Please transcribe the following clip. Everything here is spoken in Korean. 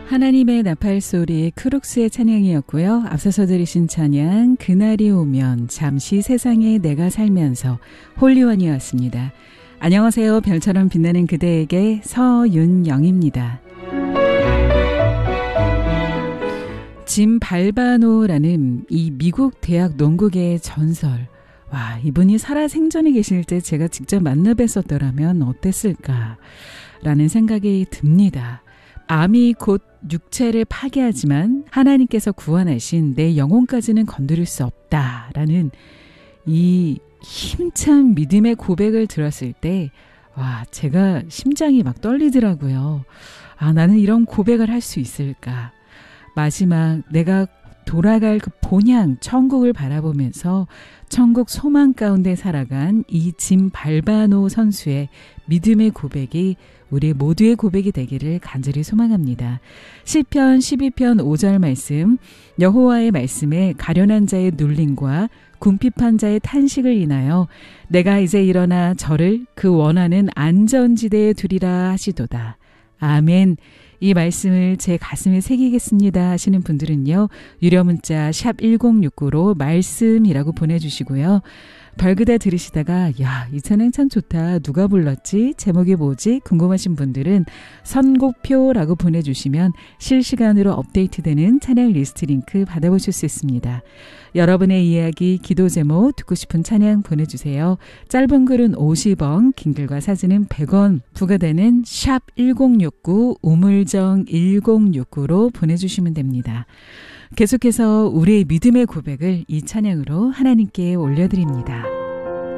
하나님의 나팔소리 크룩스의 찬양이었고요. 앞서서 들으신 찬양 그날이 오면 잠시 세상에 내가 살면서 홀리원이었습니다. 안녕하세요. 별처럼 빛나는 그대에게 서윤영입니다. 짐 발바노라는 이 미국 대학 농구계의 전설. 와, 이분이 살아생전에 계실 때 제가 직접 만나 뵀었더라면 어땠을까 라는 생각이 듭니다. 암이 곧 육체를 파괴하지만 하나님께서 구원하신 내 영혼까지는 건드릴 수 없다라는 이 힘찬 믿음의 고백을 들었을 때 와, 제가 심장이 막 떨리더라고요. 아, 나는 이런 고백을 할 수 있을까? 마지막 내가 돌아갈 그 본향 천국을 바라보면서 천국 소망 가운데 살아간 이 짐 발바노 선수의 믿음의 고백이 우리 모두의 고백이 되기를 간절히 소망합니다. 시편 12편 5절 말씀, 여호와의 말씀에 가련한 자의 눌림과 궁핍한 자의 탄식을 인하여 내가 이제 일어나 저를 그 원하는 안전지대에 두리라 하시도다. 아멘. 이 말씀을 제 가슴에 새기겠습니다 하시는 분들은요. 유료 문자 샵 1069로 말씀이라고 보내주시고요. 별그대 들으시다가 야, 이 찬양 참 좋다. 누가 불렀지? 제목이 뭐지? 궁금하신 분들은 선곡표라고 보내주시면 실시간으로 업데이트되는 찬양 리스트 링크 받아보실 수 있습니다. 여러분의 이야기, 기도 제목, 듣고 싶은 찬양 보내주세요. 짧은 글은 50원, 긴 글과 사진은 100원 부과되는 샵 1069 우물정 1069로 보내주시면 됩니다. 계속해서 우리의 믿음의 고백을 이 찬양으로 하나님께 올려드립니다.